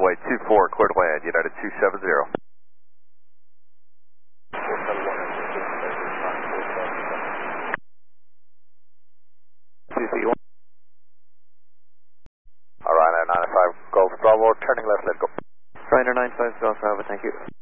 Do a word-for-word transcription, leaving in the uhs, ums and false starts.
runway two four, clear to land, United two seven zero. two three one. All right, nine five Golf Bravo, turning left, let go. Ryder nine five Golf Bravo, thank you.